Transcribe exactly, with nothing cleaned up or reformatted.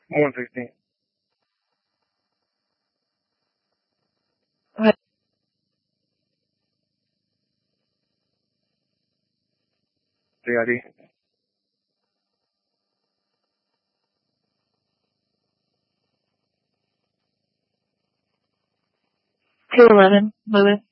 one sixteen. Hi. C I D. two eleven, Lewis.